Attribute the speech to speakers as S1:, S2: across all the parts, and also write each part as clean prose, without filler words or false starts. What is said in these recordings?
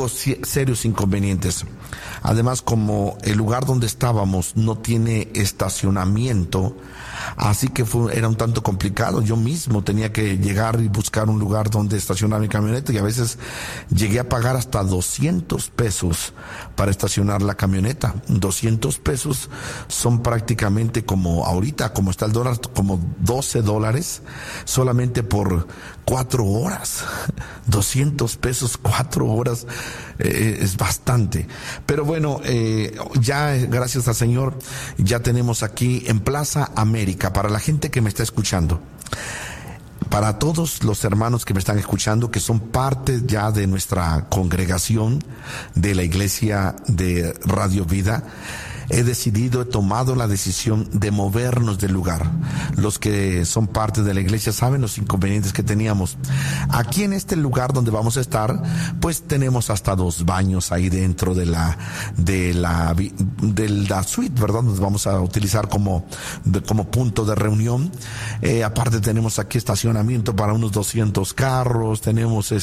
S1: hubo serios inconvenientes. Además, como el lugar donde estábamos no tiene estacionamiento, así que era un tanto complicado. Yo mismo tenía que llegar y buscar un lugar donde estacionar mi camioneta, y a veces llegué a pagar hasta 200 pesos para estacionar la camioneta. 200 pesos son prácticamente, como ahorita, como está el dólar, como $12 solamente por 4 horas. 200 pesos, 4 horas, es bastante. Pero bueno, ya gracias al Señor, ya tenemos aquí en Plaza América, para la gente que me está escuchando, para todos los hermanos que me están escuchando, que son parte ya de nuestra congregación de la Iglesia de Radio Vida, he tomado la decisión de movernos del lugar. Los que son parte de la iglesia saben los inconvenientes que teníamos. Aquí en este lugar donde vamos a estar, pues tenemos hasta 2 baños ahí dentro de la suite, ¿verdad? Nos vamos a utilizar como punto de reunión. Aparte tenemos aquí estacionamiento para unos 200 carros, tenemos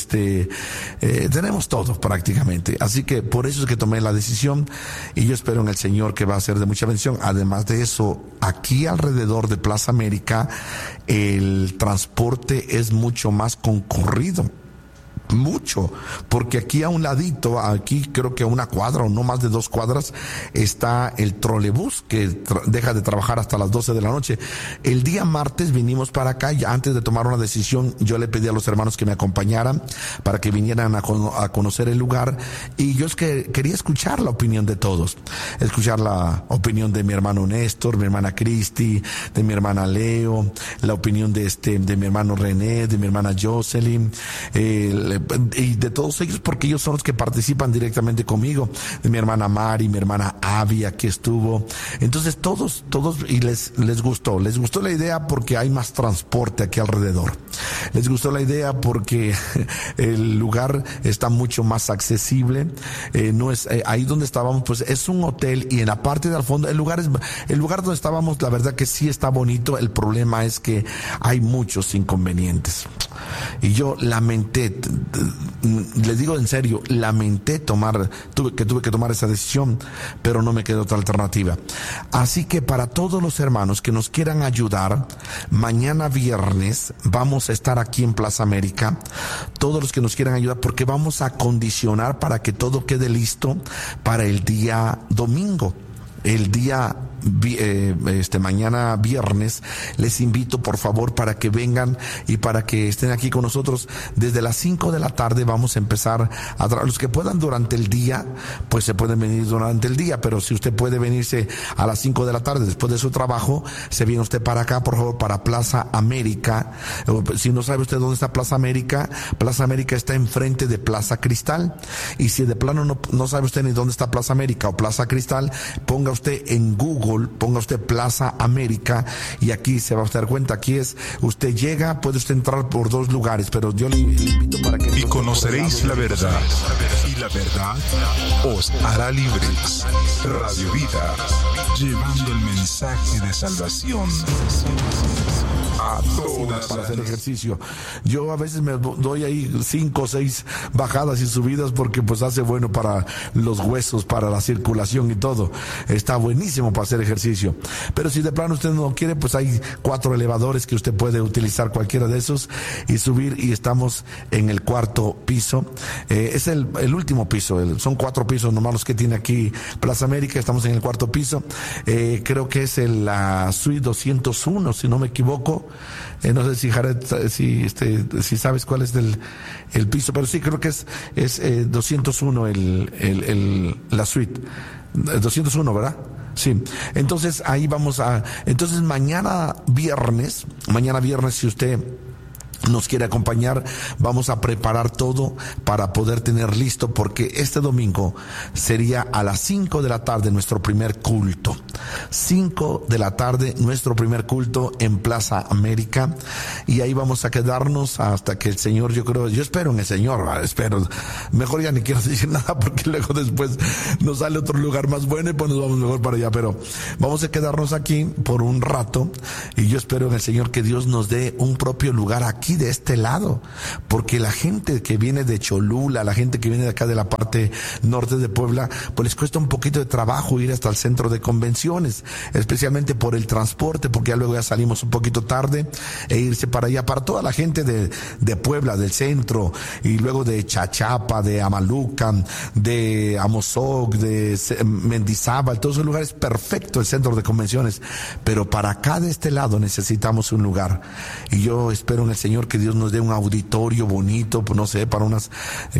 S1: todo prácticamente. Así que por eso es que tomé la decisión, y yo espero en el Señor que va a ser de mucha bendición. Además de eso, aquí alrededor de Plaza América, el transporte es mucho más concurrido. Mucho, porque aquí a un ladito, aquí creo que a 1 cuadra o no más de 2 cuadras, está el trolebús que deja de trabajar hasta las 12 de la noche. El día martes vinimos para acá, y antes de tomar una decisión, yo le pedí a los hermanos que me acompañaran para que vinieran a conocer el lugar, y yo es que quería escuchar la opinión de todos, escuchar la opinión de mi hermano Néstor, mi hermana Cristi, de mi hermana Leo, la opinión de mi hermano René, de mi hermana Jocelyn, y de todos ellos, porque ellos son los que participan directamente conmigo, de mi hermana Mari, mi hermana Avi, aquí estuvo. Entonces todos, y les gustó la idea, porque hay más transporte aquí alrededor. Les gustó la idea porque el lugar está mucho más accesible. No es ahí donde estábamos, pues es un hotel, y en la parte del fondo el lugar donde estábamos, la verdad que sí está bonito. El problema es que hay muchos inconvenientes, y yo lamenté, les digo en serio, tuve que tomar esa decisión, pero no me quedó otra alternativa. Así que para todos los hermanos que nos quieran ayudar, mañana viernes vamos a estar aquí en Plaza América, todos los que nos quieran ayudar, porque vamos a acondicionar para que todo quede listo para el día domingo. El día mañana viernes, les invito por favor para que vengan y para que estén aquí con nosotros. Desde las 5 de la tarde vamos a empezar los que puedan durante el día, pues se pueden venir durante el día, pero si usted puede venirse a las 5 de la tarde después de su trabajo, se viene usted para acá, por favor, para Plaza América. Si no sabe usted dónde está Plaza América está enfrente de Plaza Cristal, y si de plano no sabe usted ni dónde está Plaza América o Plaza Cristal, ponga usted en Google, ponga usted Plaza América, y aquí se va a dar cuenta. Aquí usted llega, puede usted entrar por 2 lugares, pero yo le invito para que...
S2: Y conoceréis la verdad, y la verdad os hará libres. Radio Vida, llevando el mensaje de salvación a todas
S1: para hacer ejercicio. Yo a veces me doy ahí 5 o 6 bajadas y subidas, porque pues hace bueno para los huesos, para la circulación y todo. Está buenísimo para hacer ejercicio. Pero si de plano usted no quiere, pues hay 4 elevadores que usted puede utilizar, cualquiera de esos, y subir, y estamos en el 4º piso. Es el último piso, son 4 pisos nomás los que tiene aquí Plaza América. Estamos en el 4º piso. Creo que es la suite 201, si no me equivoco. No sé si Jared, si sabes cuál es el piso, pero sí creo que es 201 la suite. 201, ¿verdad? Sí. Entonces ahí entonces mañana viernes, si usted nos quiere acompañar, vamos a preparar todo para poder tener listo, porque este domingo sería a las 5 de la tarde nuestro primer culto. 5 de la tarde nuestro primer culto en Plaza América, y ahí vamos a quedarnos hasta que el Señor, yo espero en el Señor, mejor ya ni quiero decir nada, porque luego después nos sale otro lugar más bueno y pues nos vamos mejor para allá, pero vamos a quedarnos aquí por un rato, y yo espero en el Señor que Dios nos dé un propio lugar aquí aquí de este lado, porque la gente que viene de Cholula, la gente que viene de acá de la parte norte de Puebla, pues les cuesta un poquito de trabajo ir hasta el centro de convenciones, especialmente por el transporte, porque ya luego ya salimos un poquito tarde, e irse para allá. Para toda la gente de Puebla, del centro, y luego de Chachapa, de Amaluca, de Amozoc, de Mendizábal, todos esos lugares, perfecto el centro de convenciones, pero para acá de este lado necesitamos un lugar, y yo espero en el Señor que Dios nos dé un auditorio bonito, pues no sé, para unas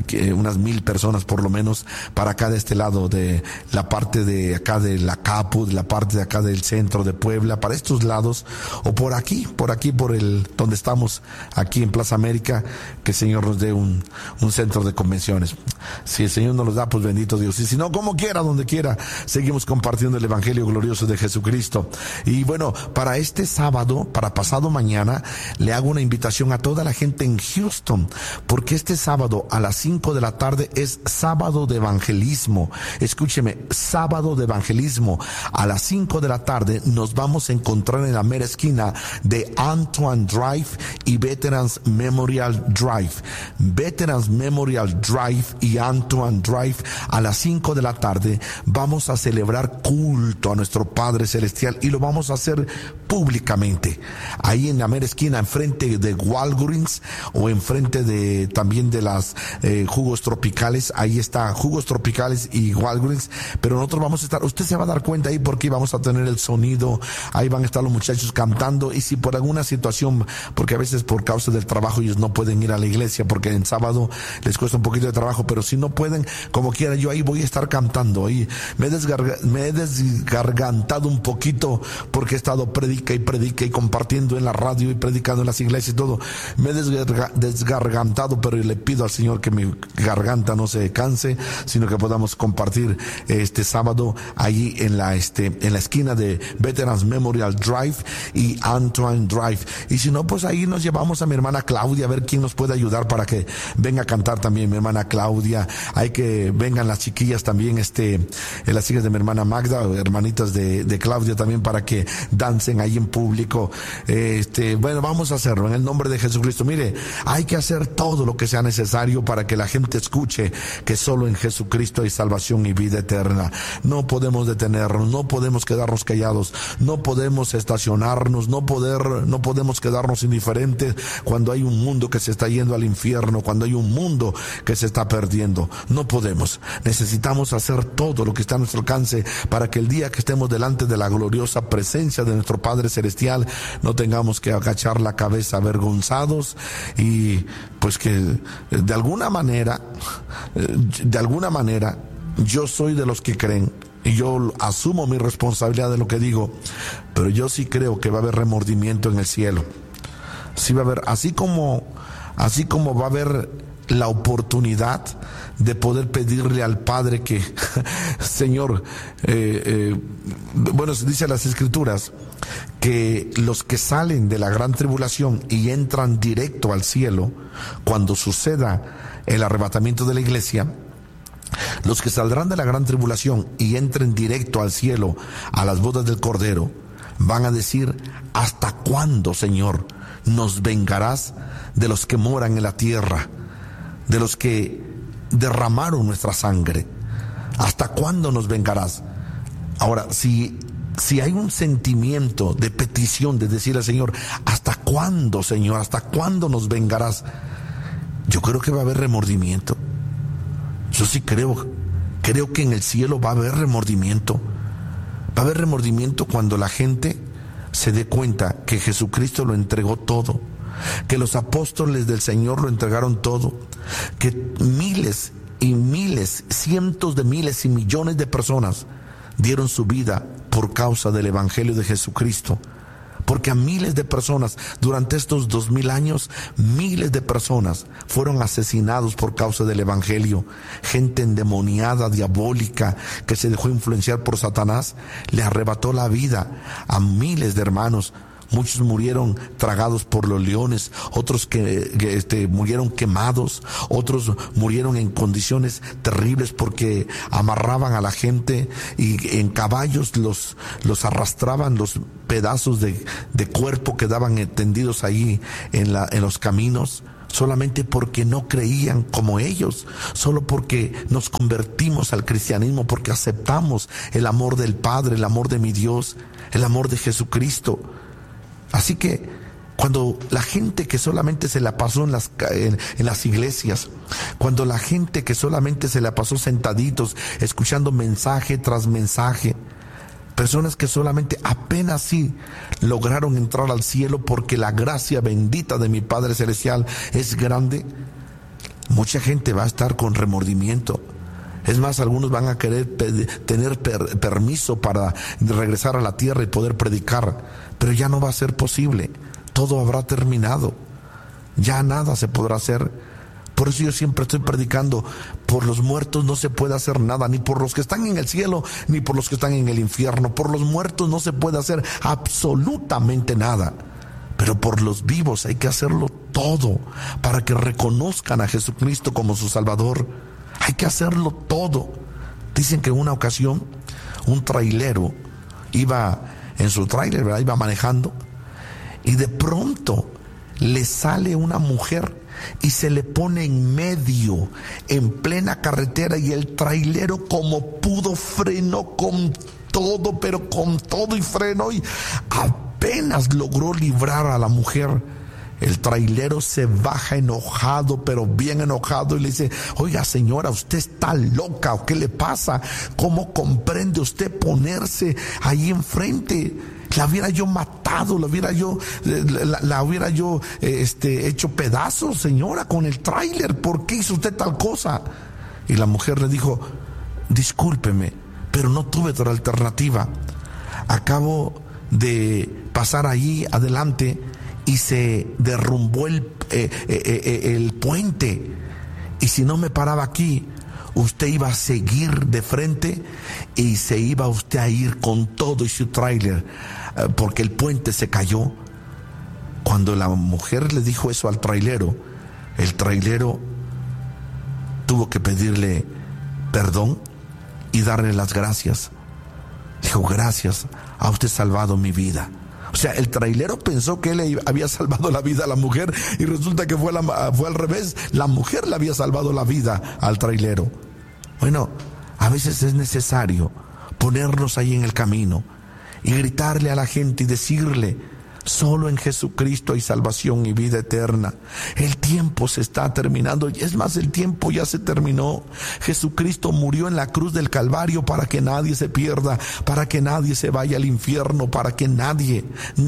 S1: 1,000 personas por lo menos, para acá de este lado, de la parte de acá de la Capu, de la parte de acá del centro de Puebla, para estos lados, o por aquí, por el, donde estamos, aquí en Plaza América, que el Señor nos dé un centro de convenciones. Si el Señor nos los da, pues bendito Dios, y si no, como quiera, donde quiera, seguimos compartiendo el Evangelio glorioso de Jesucristo. Y bueno, para este sábado, para pasado mañana, le hago una invitación a toda la gente en Houston, porque este sábado a las 5 de la tarde es sábado de evangelismo. Escúcheme, sábado de evangelismo. A las 5 de la tarde nos vamos a encontrar en la mera esquina de Antoine Drive y Veterans Memorial Drive. Veterans Memorial Drive y Antoine Drive, a las 5 de la tarde vamos a celebrar culto a nuestro Padre Celestial, y lo vamos a hacer públicamente. Ahí en la mera esquina, enfrente de Walgreens, o enfrente de también de las jugos tropicales. Ahí está Jugos Tropicales y Walgreens, pero nosotros vamos a estar, usted se va a dar cuenta ahí porque vamos a tener el sonido, ahí van a estar los muchachos cantando, y si por alguna situación, porque a veces por causa del trabajo ellos no pueden ir a la iglesia, porque en sábado les cuesta un poquito de trabajo, pero si no pueden, como quiera, yo ahí voy a estar cantando. Ahí me he desgargantado un poquito, porque he estado predica y compartiendo en la radio y predicando en las iglesias y todo. Me he desgargantado, pero le pido al Señor que mi garganta no se canse, sino que podamos compartir este sábado allí en la esquina de Veterans Memorial Drive y Antoine Drive. Y si no, pues ahí nos llevamos a mi hermana Claudia, a ver quién nos puede ayudar para que venga a cantar también mi hermana Claudia. Hay que vengan las chiquillas también, las hijas de mi hermana Magda, hermanitas de Claudia también, para que dancen ahí en público. Bueno, vamos a hacerlo en el nombre de Jesucristo. Mire, hay que hacer todo lo que sea necesario para que la gente escuche que solo en Jesucristo hay salvación y vida eterna. No podemos detenernos, no podemos quedarnos callados, no podemos estacionarnos, no podemos quedarnos indiferentes cuando hay un mundo que se está yendo al infierno, cuando hay un mundo que se está perdiendo. No podemos. Necesitamos hacer todo lo que está a nuestro alcance para que el día que estemos delante de la gloriosa presencia de nuestro Padre Celestial no tengamos que agachar la cabeza avergonzados, y pues que de alguna manera yo soy de los que creen, y yo asumo mi responsabilidad de lo que digo, pero yo sí creo que va a haber remordimiento en el cielo. Sí va a haber, así como va a haber la oportunidad de poder pedirle al Padre que, Señor, bueno, se dice en las Escrituras que los que salen de la gran tribulación y entran directo al cielo, cuando suceda el arrebatamiento de la iglesia, los que saldrán de la gran tribulación y entren directo al cielo, a las bodas del Cordero, van a decir: ¿hasta cuándo, Señor, nos vengarás de los que moran en la tierra, de los que derramaron nuestra sangre? ¿Hasta cuándo nos vengarás? Ahora, si hay un sentimiento de petición, de decirle al Señor: ¿hasta cuándo, Señor? ¿Hasta cuándo nos vengarás? Yo creo que va a haber remordimiento. Yo sí creo que en el cielo va a haber remordimiento. Va a haber remordimiento cuando la gente se dé cuenta que Jesucristo lo entregó todo, que los apóstoles del Señor lo entregaron todo, que miles y miles, cientos de miles y millones de personas dieron su vida por causa del Evangelio de Jesucristo. Porque a miles de personas, durante estos 2000 años, miles de personas fueron asesinados por causa del Evangelio. Gente endemoniada, diabólica, que se dejó influenciar por Satanás, le arrebató la vida a miles de hermanos muchos murieron tragados por los leones, otros que murieron quemados, otros murieron en condiciones terribles porque amarraban a la gente y en caballos los arrastraban los pedazos de cuerpo que daban tendidos ahí en los caminos, solamente porque no creían como ellos, solo porque nos convertimos al cristianismo, porque aceptamos el amor del Padre, el amor de mi Dios, el amor de Jesucristo. Así que cuando la gente que solamente se la pasó en las iglesias, cuando la gente que solamente se la pasó sentaditos, escuchando mensaje tras mensaje, personas que solamente apenas sí lograron entrar al cielo porque la gracia bendita de mi Padre Celestial es grande, mucha gente va a estar con remordimiento. Es más, algunos van a querer tener permiso para regresar a la tierra y poder predicar, pero ya no va a ser posible. Todo habrá terminado. Ya nada se podrá hacer. Por eso yo siempre estoy predicando, por los muertos no se puede hacer nada, ni por los que están en el cielo, ni por los que están en el infierno. Por los muertos no se puede hacer absolutamente nada, pero por los vivos hay que hacerlo todo para que reconozcan a Jesucristo como su Salvador. Hay que hacerlo todo. Dicen que en una ocasión un trailero iba en su trailer, ¿verdad? Iba manejando y de pronto le sale una mujer y se le pone en medio, en plena carretera, y el trailero como pudo frenó con todo, pero con todo y frenó, y apenas logró librar a la mujer. El trailero se baja enojado, pero bien enojado, y le dice: oiga señora, ¿usted está loca o qué le pasa? ¿Cómo comprende usted ponerse ahí enfrente? La hubiera yo matado, la hubiera yo hecho pedazos, señora, con el tráiler. ¿Por qué hizo usted tal cosa? Y la mujer le dijo: discúlpeme, pero no tuve otra alternativa. Acabo de pasar allí adelante y se derrumbó el puente, y si no me paraba aquí, usted iba a seguir de frente y se iba usted a ir con todo y su tráiler, porque el puente se cayó. Cuando la mujer le dijo eso al trailero, el trailero tuvo que pedirle perdón y darle las gracias. Dijo: gracias, ha usted salvado mi vida. O sea, el trailero pensó que él había salvado la vida a la mujer, y resulta que fue al revés. La mujer le había salvado la vida al trailero. Bueno, a veces es necesario ponernos ahí en el camino y gritarle a la gente y decirle: solo en Jesucristo hay salvación y vida eterna. El tiempo se está terminando. Es más, el tiempo ya se terminó. Jesucristo murió en la cruz del Calvario para que nadie se pierda, para que nadie se vaya al infierno, para que nadie,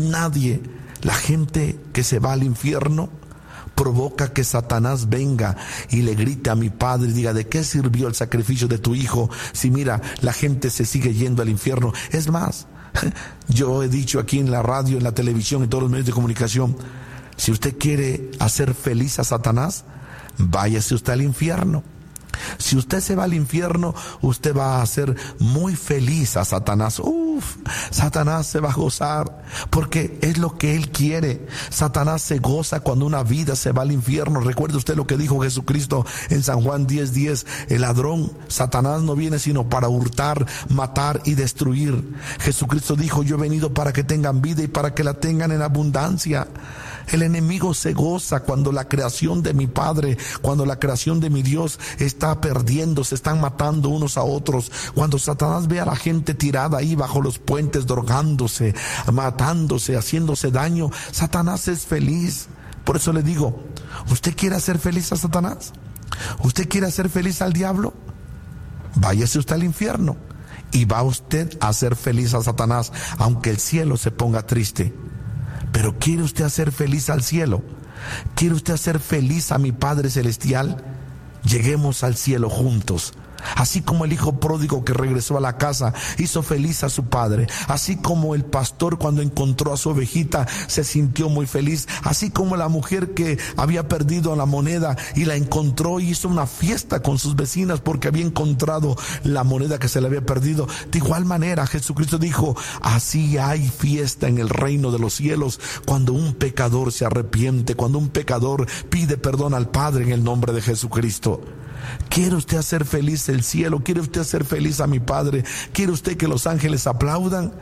S1: la gente que se va al infierno provoca que Satanás venga y le grite a mi Padre y diga: ¿de qué sirvió el sacrificio de tu hijo si mira, la gente se sigue yendo al infierno? Es más, yo he dicho aquí en la radio, en la televisión, en todos los medios de comunicación: si usted quiere hacer feliz a Satanás, váyase usted al infierno. Si usted se va al infierno, usted va a hacer muy feliz a Satanás. Satanás se va a gozar porque es lo que él quiere. Satanás se goza cuando una vida se va al infierno. Recuerde usted lo que dijo Jesucristo en San Juan 10:10. El ladrón, Satanás, no viene sino para hurtar, matar y destruir. Jesucristo dijo: yo he venido para que tengan vida y para que la tengan en abundancia. El enemigo se goza cuando la creación de mi Padre, cuando la creación de mi Dios está perdiendo, se están matando unos a otros. Cuando Satanás ve a la gente tirada ahí bajo los puentes, drogándose, matándose, haciéndose daño, Satanás es feliz. Por eso le digo: ¿usted quiere hacer feliz a Satanás? ¿Usted quiere hacer feliz al diablo? Váyase usted al infierno y va usted a hacer feliz a Satanás, aunque el cielo se ponga triste. Pero ¿quiere usted hacer feliz al cielo? ¿Quiere usted hacer feliz a mi Padre Celestial? Lleguemos al cielo juntos. Así como el hijo pródigo que regresó a la casa hizo feliz a su padre, así como el pastor cuando encontró a su ovejita se sintió muy feliz, así como la mujer que había perdido la moneda y la encontró y hizo una fiesta con sus vecinas porque había encontrado la moneda que se le había perdido. De igual manera Jesucristo dijo: así hay fiesta en el reino de los cielos cuando un pecador se arrepiente, cuando un pecador pide perdón al Padre en el nombre de Jesucristo. ¿Quiere usted hacer feliz el cielo? ¿Quiere usted hacer feliz a mi Padre? ¿Quiere usted que los ángeles aplaudan?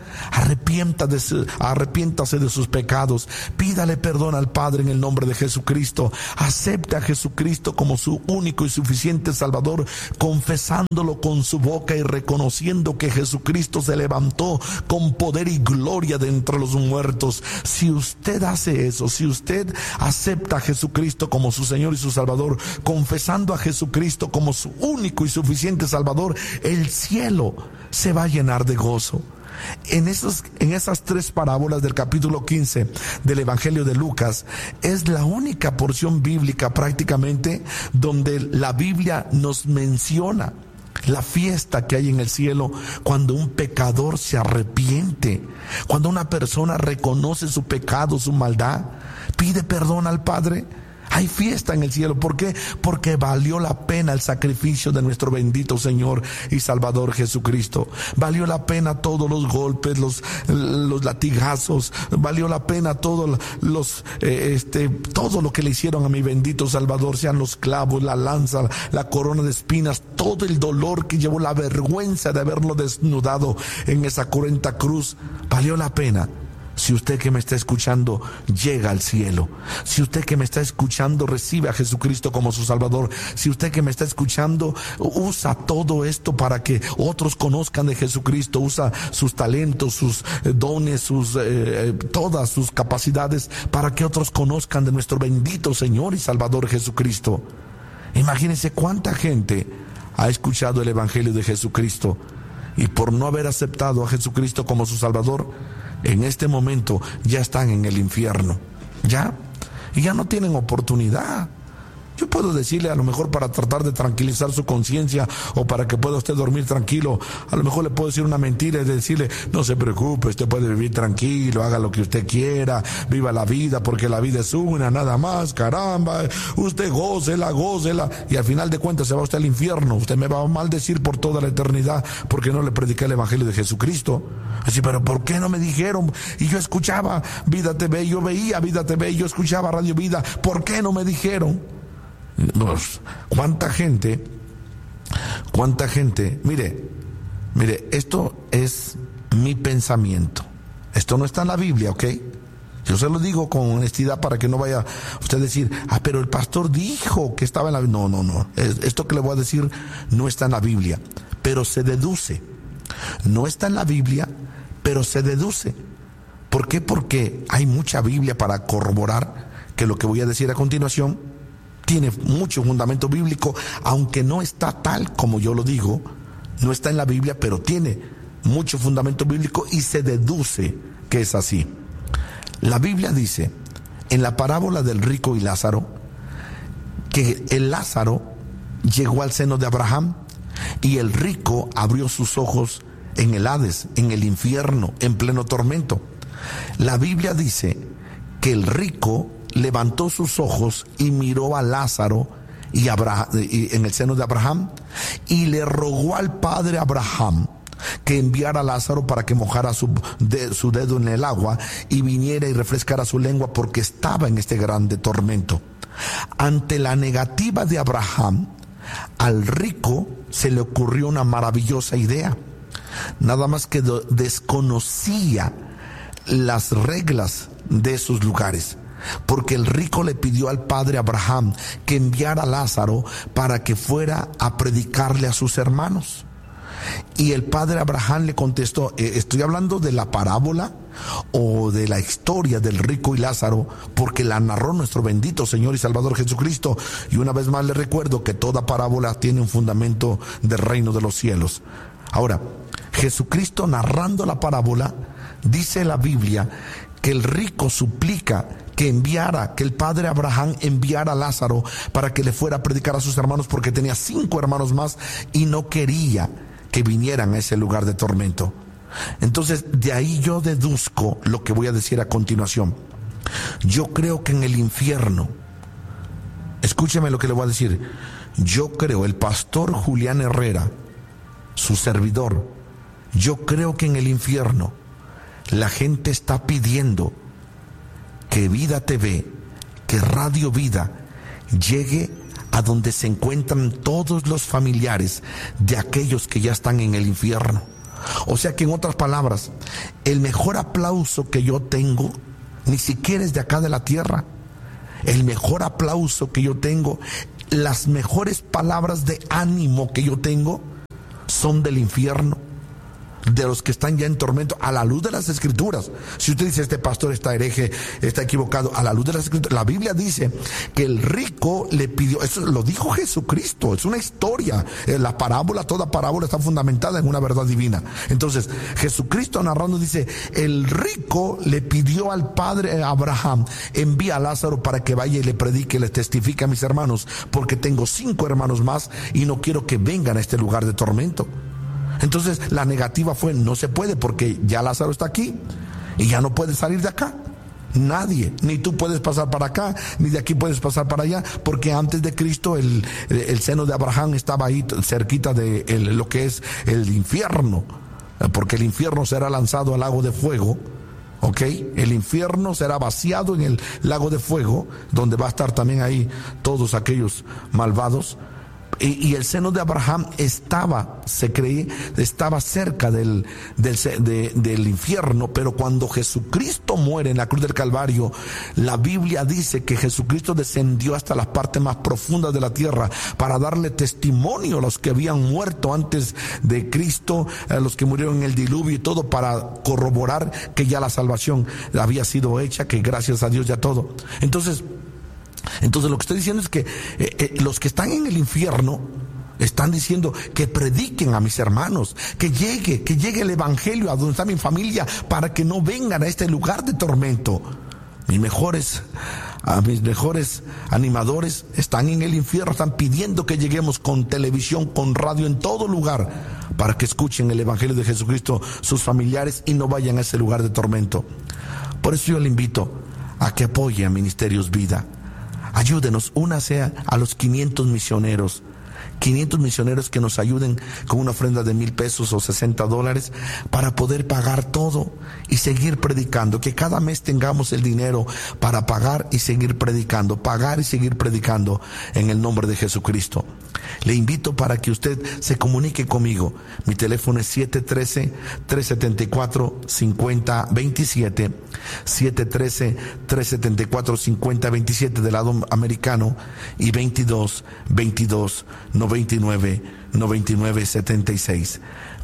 S1: Arrepiéntase de sus pecados. Pídale perdón al Padre en el nombre de Jesucristo. Acepte a Jesucristo como su único y suficiente Salvador, confesándolo con su boca y reconociendo que Jesucristo se levantó con poder y gloria de entre los muertos. Si usted hace eso, si usted acepta a Jesucristo como su Señor y su Salvador, confesando a Jesucristo como su único y suficiente Salvador, el cielo se va a llenar de gozo. En esas 3 parábolas del capítulo 15 del Evangelio de Lucas es la única porción bíblica prácticamente donde la Biblia nos menciona la fiesta que hay en el cielo cuando un pecador se arrepiente, cuando una persona reconoce su pecado, su maldad, pide perdón al Padre. Hay fiesta en el cielo. ¿Por qué? Porque valió la pena el sacrificio de nuestro bendito Señor y Salvador Jesucristo. Valió la pena todos los golpes, los latigazos. Valió la pena todo lo que le hicieron a mi bendito Salvador, sean los clavos, la lanza, la corona de espinas, todo el dolor que llevó, la vergüenza de haberlo desnudado en esa cruenta cruz. Valió la pena. Si usted que me está escuchando llega al cielo, si usted que me está escuchando recibe a Jesucristo como su Salvador, si usted que me está escuchando usa todo esto para que otros conozcan de Jesucristo, usa sus talentos, sus dones, todas sus capacidades para que otros conozcan de nuestro bendito Señor y Salvador Jesucristo. Imagínense cuánta gente ha escuchado el Evangelio de Jesucristo y por no haber aceptado a Jesucristo como su Salvador, en este momento ya están en el infierno, y ya no tienen oportunidad. Yo puedo decirle, a lo mejor para tratar de tranquilizar su conciencia o para que pueda usted dormir tranquilo, a lo mejor le puedo decir una mentira y decirle: no se preocupe, usted puede vivir tranquilo, haga lo que usted quiera, viva la vida porque la vida es una, nada más, caramba, usted gócela, y al final de cuentas se va usted al infierno. Usted me va a maldecir por toda la eternidad porque no le prediqué el Evangelio de Jesucristo. Así, pero ¿por qué no me dijeron? Y yo escuchaba Vida TV, yo veía Vida TV, yo escuchaba Radio Vida, ¿por qué no me dijeron? ¿Cuánta gente? Mire, esto es mi pensamiento. Esto no está en la Biblia, ¿ok? Yo se lo digo con honestidad para que no vaya usted a decir: pero el pastor dijo que estaba en la Biblia. No. Esto que le voy a decir no está en la Biblia, pero se deduce. No está en la Biblia, pero se deduce. ¿Por qué? Porque hay mucha Biblia para corroborar que lo que voy a decir a continuación tiene mucho fundamento bíblico, aunque no está tal como yo lo digo, no está en la Biblia, pero tiene mucho fundamento bíblico y se deduce que es así. La Biblia dice, en la parábola del rico y Lázaro, que el Lázaro llegó al seno de Abraham y el rico abrió sus ojos en el Hades, en el infierno, en pleno tormento. La Biblia dice que el rico levantó sus ojos y miró a Lázaro y en el seno de Abraham, y le rogó al padre Abraham que enviara a Lázaro para que mojara su dedo en el agua y viniera y refrescara su lengua, porque estaba en este grande tormento. Ante la negativa de Abraham, al rico se le ocurrió una maravillosa idea. Nada más que desconocía las reglas de esos lugares, porque el rico le pidió al padre Abraham que enviara a Lázaro para que fuera a predicarle a sus hermanos. Y el padre Abraham le contestó, estoy hablando de la parábola o de la historia del rico y Lázaro, porque la narró nuestro bendito Señor y Salvador Jesucristo. Y una vez más le recuerdo que toda parábola tiene un fundamento del reino de los cielos. Ahora, Jesucristo narrando la parábola, dice la Biblia que el rico suplica que el padre Abraham enviara a Lázaro para que le fuera a predicar a sus hermanos, porque tenía 5 hermanos más y no quería que vinieran a ese lugar de tormento. Entonces, de ahí yo deduzco lo que voy a decir a continuación. Yo creo que en el infierno, escúcheme lo que le voy a decir, yo creo, el pastor Julián Herrera, su servidor, yo creo que en el infierno la gente está pidiendo que Vida TV, que Radio Vida llegue a donde se encuentran todos los familiares de aquellos que ya están en el infierno. O sea que, en otras palabras, el mejor aplauso que yo tengo ni siquiera es de acá de la tierra. El mejor aplauso que yo tengo, las mejores palabras de ánimo que yo tengo son del infierno, de los que están ya en tormento, a la luz de las Escrituras. Si usted dice, este pastor está hereje, está equivocado, a la luz de las Escrituras, la Biblia dice que el rico le pidió, eso lo dijo Jesucristo, es una historia, la parábola, toda parábola está fundamentada en una verdad divina. Entonces, Jesucristo narrando dice, el rico le pidió al padre Abraham, envía a Lázaro para que vaya y le predique, le testifique a mis hermanos, porque tengo 5 hermanos más y no quiero que vengan a este lugar de tormento. Entonces la negativa fue, no se puede, porque ya Lázaro está aquí y ya no puede salir de acá. Nadie, ni tú puedes pasar para acá, ni de aquí puedes pasar para allá, porque antes de Cristo el seno de Abraham estaba ahí cerquita de lo que es el infierno, porque el infierno será lanzado al lago de fuego. ¿Ok? El infierno será vaciado en el lago de fuego, donde va a estar también ahí todos aquellos malvados. Y el seno de Abraham estaba cerca del infierno, pero cuando Jesucristo muere en la cruz del Calvario, la Biblia dice que Jesucristo descendió hasta las partes más profundas de la tierra para darle testimonio a los que habían muerto antes de Cristo, a los que murieron en el diluvio y todo, para corroborar que ya la salvación había sido hecha, que gracias a Dios ya todo. Entonces lo que estoy diciendo es que los que están en el infierno están diciendo que prediquen a mis hermanos, que llegue el evangelio a donde está mi familia, para que no vengan a este lugar de tormento. Mis mejores animadores están en el infierno, están pidiendo que lleguemos con televisión, con radio, en todo lugar, para que escuchen el evangelio de Jesucristo sus familiares y no vayan a ese lugar de tormento. Por eso yo le invito a que apoye a Ministerios Vida. Ayúdenos, únase a los 500 misioneros que nos ayuden con una ofrenda de $1,000 o $60 para poder pagar todo y seguir predicando, que cada mes tengamos el dinero para pagar y seguir predicando en el nombre de Jesucristo. Le invito para que usted se comunique conmigo. Mi teléfono es 713-374-5027, 713-374-5027 del lado americano, y 22-22-99-99-76,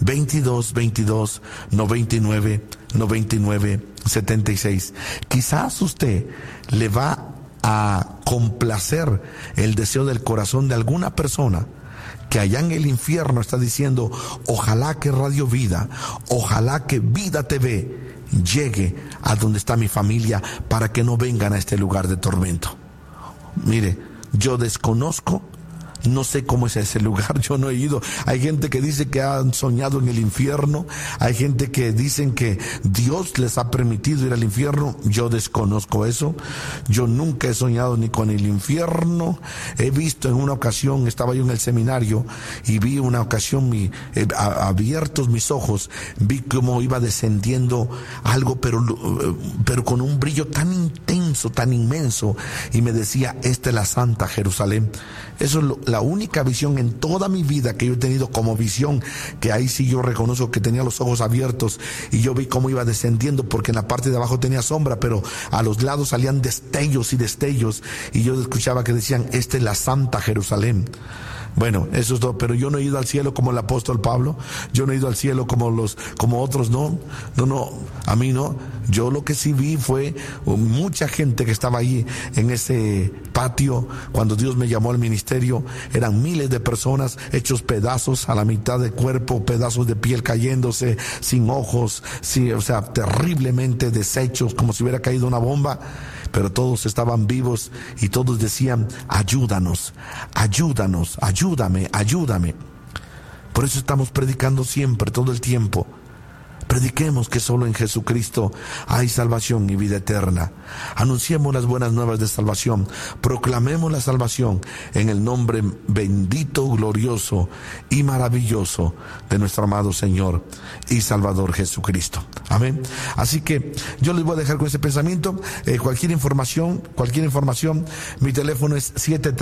S1: 22-22-99-99-76. Quizás usted le va a complacer el deseo del corazón de alguna persona que allá en el infierno está diciendo, ojalá que Radio Vida, ojalá que Vida TV llegue a donde está mi familia, para que no vengan a este lugar de tormento. Mire, yo desconozco, no sé cómo es ese lugar, yo no he ido. Hay gente que dice que han soñado en el infierno, hay gente que dicen que Dios les ha permitido ir al infierno. Yo desconozco eso, yo nunca he soñado ni con el infierno. He visto en una ocasión, estaba yo en el seminario y vi una ocasión, abiertos mis ojos, vi cómo iba descendiendo algo, pero con un brillo tan intenso, tan inmenso, y me decía, esta es la Santa Jerusalén. Eso es la única visión en toda mi vida que yo he tenido como visión, que ahí sí yo reconozco que tenía los ojos abiertos y yo vi cómo iba descendiendo, porque en la parte de abajo tenía sombra, pero a los lados salían destellos y yo escuchaba que decían, esta es la Santa Jerusalén. Bueno, eso es todo, pero yo no he ido al cielo como el apóstol Pablo, yo no he ido al cielo como otros, no, a mí no. Yo lo que sí vi fue mucha gente que estaba ahí en ese patio cuando Dios me llamó al ministerio. Eran miles de personas hechos pedazos a la mitad del cuerpo, pedazos de piel cayéndose, sin ojos, sí, o sea, terriblemente deshechos, como si hubiera caído una bomba. pero todos estaban vivos y todos decían: ayúdanos, ayúdanos, ayúdame, ayúdame. Por eso estamos predicando siempre, todo el tiempo. Prediquemos que solo en Jesucristo hay salvación y vida eterna. Anunciemos las buenas nuevas de salvación. Proclamemos la salvación en el nombre bendito, glorioso y maravilloso de nuestro amado Señor y Salvador Jesucristo. Amén. Así que yo les voy a dejar con ese pensamiento. Cualquier información, mi teléfono es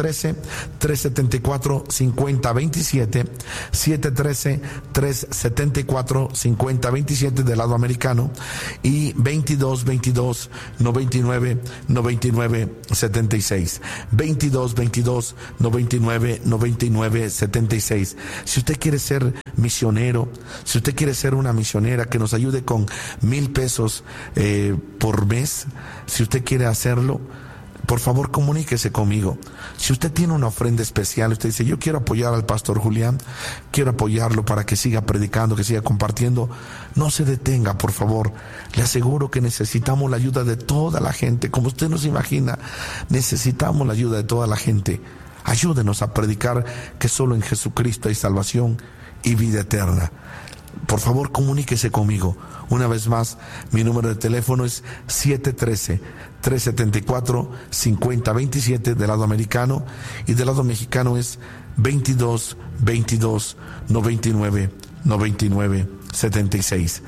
S1: 713-374-5027, 713-374-5027 del lado americano, y 22-22-99-99-76, 22-22-99-99-76. Si usted quiere ser misionero, si usted quiere ser una misionera que nos ayude con $1,000 por mes, si usted quiere hacerlo, por favor comuníquese conmigo. Si usted tiene una ofrenda especial, usted dice: yo quiero apoyar al pastor Julián, quiero apoyarlo para que siga predicando, que siga compartiendo, no se detenga, por favor. Le aseguro que necesitamos la ayuda de toda la gente. Como usted no se imagina, necesitamos la ayuda de toda la gente. Ayúdenos a predicar que solo en Jesucristo hay salvación y vida eterna. Por favor, comuníquese conmigo. Una vez más, mi número de teléfono es 713-374-5027 del lado americano, y del lado mexicano es 22-22-99-99-76.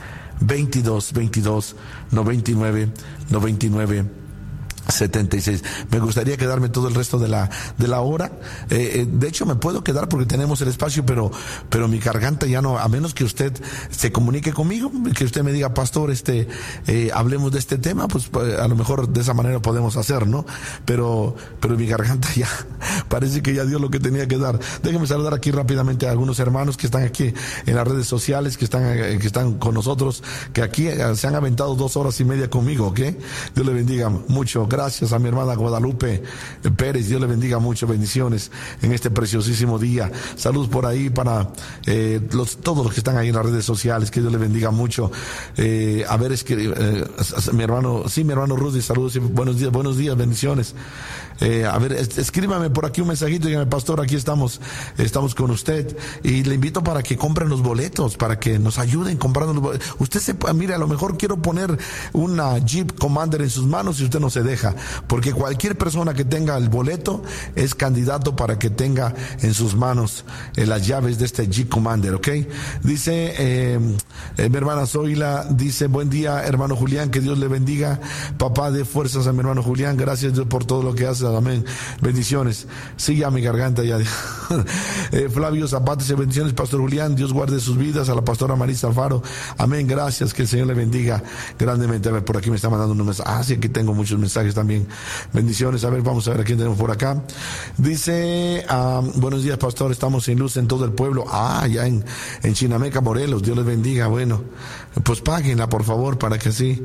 S1: 22-22-99-99-76. Me gustaría quedarme todo el resto de la hora. De hecho, me puedo quedar porque tenemos el espacio, pero mi garganta ya no, a menos que usted se comunique conmigo, que usted me diga: pastor, hablemos de este tema, pues a lo mejor de esa manera podemos hacer, ¿no? Pero mi garganta ya parece que ya dio lo que tenía que dar. Déjenme saludar aquí rápidamente a algunos hermanos que están aquí en las redes sociales, que están con nosotros, que aquí se han aventado 2 horas y media conmigo, ¿ok? Dios le bendiga mucho. Gracias a mi hermana Guadalupe Pérez. Dios le bendiga mucho. Bendiciones en este preciosísimo día. Salud por ahí para todos los que están ahí en las redes sociales. Que Dios le bendiga mucho. Mi hermano Rudy, saludos y buenos días, bendiciones. Escríbame por aquí un mensajito y dígame: pastor, aquí estamos con usted, y le invito para que compren los boletos, para que nos ayuden comprando los boletos. Usted mire, a lo mejor quiero poner una Jeep Commander en sus manos y usted no se deja, porque cualquier persona que tenga el boleto es candidato para que tenga en sus manos las llaves de este Jeep Commander, ¿ok? Dice mi hermana Zoila, dice: buen día, hermano Julián, que Dios le bendiga. Papá, dé fuerzas a mi hermano Julián. Gracias, Dios, por todo lo que hace. Amén. Bendiciones. Sí, ya mi garganta ya. Flavio Zapata dice: bendiciones, pastor Julián. Dios guarde sus vidas. A la pastora Marisa Alfaro. Amén. Gracias. Que el Señor le bendiga grandemente. A ver, por aquí me está mandando unos mensajes. Sí, aquí tengo muchos mensajes también. Bendiciones. A ver, vamos a ver a quién tenemos por acá. Dice: buenos días, pastor. Estamos sin luz en todo el pueblo. Ya en Chinameca, Morelos. Dios les bendiga. Bueno, pues páguenla, por favor, para que así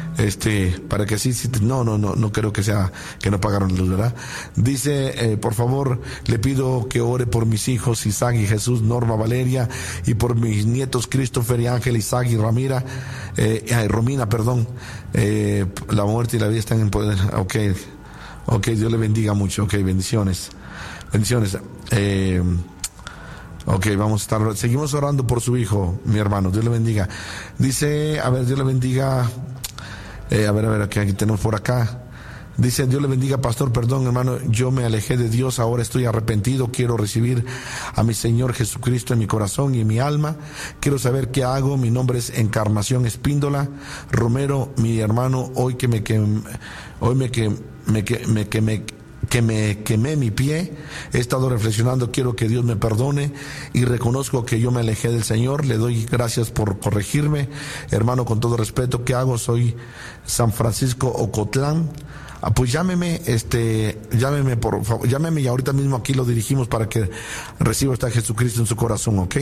S1: no creo que sea que no pagaron la luz, ¿verdad? Dice: por favor, le pido que ore por mis hijos Isaac y Jesús, Norma, Valeria, y por mis nietos Christopher y Ángel, Isaac y Romina, la muerte y la vida están en poder. Ok, Dios le bendiga mucho. Ok, bendiciones. Seguimos orando por su hijo, mi hermano. Dios le bendiga. Dice, Dios le bendiga. Aquí tenemos por acá. Dice: Dios le bendiga, pastor. Perdón, hermano, yo me alejé de Dios, ahora estoy arrepentido. Quiero recibir a mi Señor Jesucristo en mi corazón y en mi alma. Quiero saber qué hago. Mi nombre es Encarnación Espíndola Romero, mi hermano. Hoy que me quemé mi pie, he estado reflexionando, quiero que Dios me perdone y reconozco que yo me alejé del Señor. Le doy gracias por corregirme, hermano, con todo respeto. ¿Qué hago? Soy San Francisco Ocotlán. Pues llámeme, por favor, llámeme y ahorita mismo aquí lo dirigimos para que reciba a Jesucristo en su corazón, ¿ok?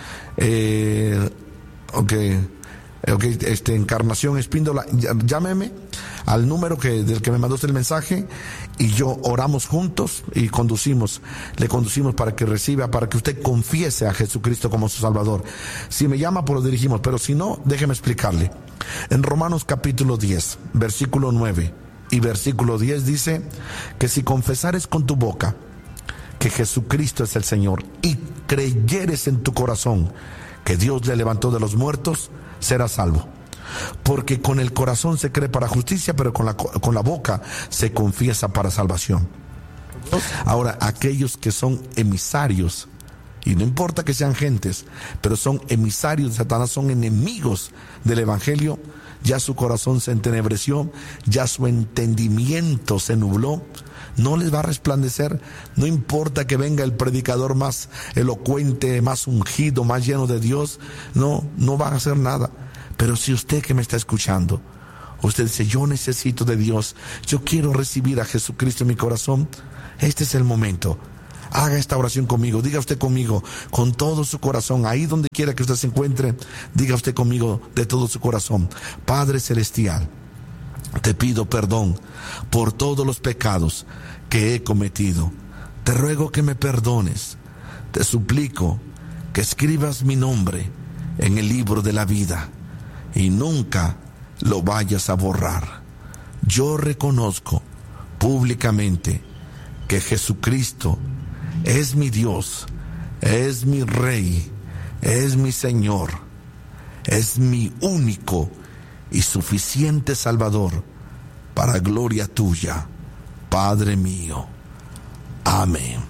S1: Encarnación Espíndola, llámeme al número del que me mandó el mensaje, y yo oramos juntos y le conducimos para que reciba, para que usted confiese a Jesucristo como su Salvador. Si me llama, pues lo dirigimos, pero si no, déjeme explicarle. En Romanos capítulo 10, versículo 9, y versículo 10 dice que si confesares con tu boca que Jesucristo es el Señor y creyeres en tu corazón que Dios le levantó de los muertos, serás salvo. Porque con el corazón se cree para justicia, pero con la boca se confiesa para salvación. Ahora, aquellos que son emisarios, y no importa que sean gentes, pero son emisarios de Satanás, son enemigos del Evangelio, ya su corazón se entenebreció, ya su entendimiento se nubló, no les va a resplandecer. No importa que venga el predicador más elocuente, más ungido, más lleno de Dios, no van a hacer nada. Pero si usted que me está escuchando, usted dice, yo necesito de Dios, yo quiero recibir a Jesucristo en mi corazón, este es el momento. Haga esta oración conmigo, diga usted conmigo con todo su corazón, ahí donde quiera que usted se encuentre, diga usted conmigo de todo su corazón: Padre Celestial, te pido perdón por todos los pecados que he cometido. Te ruego que me perdones. Te suplico que escribas mi nombre en el libro de la vida y nunca lo vayas a borrar. Yo reconozco públicamente que Jesucristo es mi Dios, es mi Rey, es mi Señor, es mi único y suficiente Salvador, para gloria tuya, Padre mío. Amén.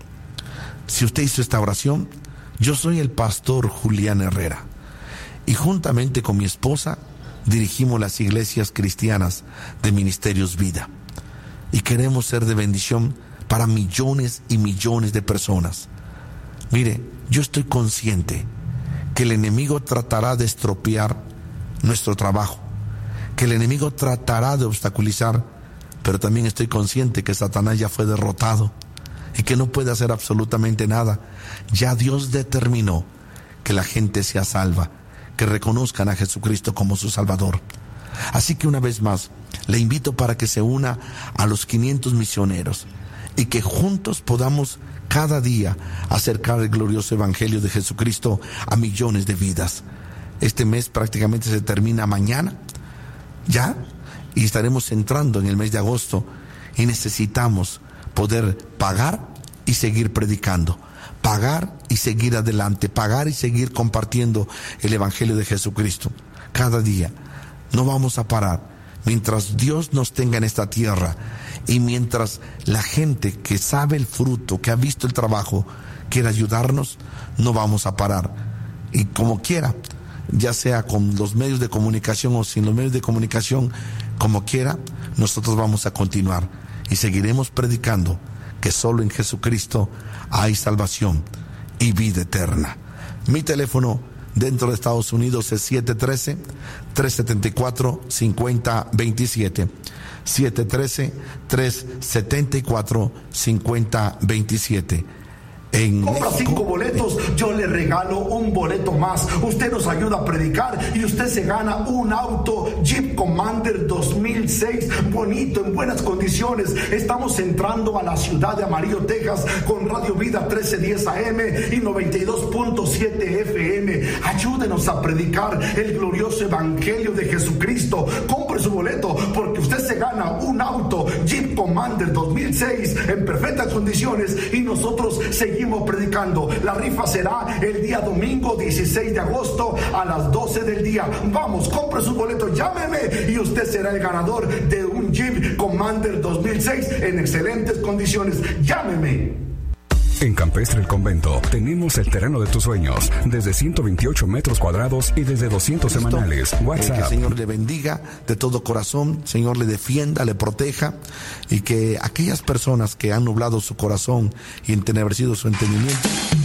S1: Si usted hizo esta oración, yo soy el pastor Julián Herrera, y juntamente con mi esposa dirigimos las iglesias cristianas de Ministerios Vida, y queremos ser de bendición para millones y millones de personas. Mire, yo estoy consciente que el enemigo tratará de estropear nuestro trabajo, que el enemigo tratará de obstaculizar, pero también estoy consciente que Satanás ya fue derrotado y que no puede hacer absolutamente nada. Ya Dios determinó que la gente sea salva, que reconozcan a Jesucristo como su Salvador. Así que una vez más, le invito para que se una a los 500 misioneros y que juntos podamos cada día acercar el glorioso Evangelio de Jesucristo a millones de vidas. Este mes prácticamente se termina mañana, ya, y estaremos entrando en el mes de agosto, y necesitamos poder pagar y seguir predicando, pagar y seguir adelante, pagar y seguir compartiendo el Evangelio de Jesucristo. Cada día no vamos a parar mientras Dios nos tenga en esta tierra, y mientras la gente que sabe el fruto, que ha visto el trabajo, quiera ayudarnos, no vamos a parar. Y como quiera, ya sea con los medios de comunicación o sin los medios de comunicación, como quiera, nosotros vamos a continuar y seguiremos predicando que solo en Jesucristo hay salvación y vida eterna. Mi teléfono dentro de Estados Unidos es 713-374-5027. 713-374-5027.
S3: Compra 5 boletos, yo le regalo un boleto más. Usted nos ayuda a predicar y usted se gana un auto Jeep Commander 2006, bonito, en buenas condiciones. Estamos entrando a la ciudad de Amarillo, Texas, con Radio Vida 1310 AM y 92.7 FM. Ayúdenos a predicar el glorioso Evangelio de Jesucristo. Compre su boleto porque usted se gana un auto Jeep Commander 2006 en perfectas condiciones y nosotros seguimos predicando. La rifa será el día domingo 16 de agosto a las 12 del día. Vamos, compre su boleto, llámeme y usted será el ganador de un Jeep Commander 2006 en excelentes condiciones. Llámeme.
S4: En Campestre El Convento tenemos el terreno de tus sueños, desde 128 metros cuadrados y desde 200 semanales. WhatsApp.
S1: Que el Señor le bendiga de todo corazón, Señor le defienda, le proteja, y que aquellas personas que han nublado su corazón y entenebrecido su entendimiento